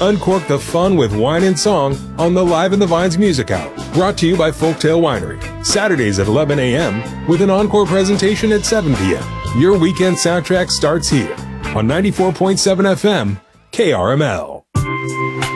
Uncork the fun with wine and song on the Live in the Vines Music Hour, brought to you by Folktail Winery. Saturdays at 11 a.m. with an encore presentation at 7 p.m. Your weekend soundtrack starts here on 94.7 FM, KRML.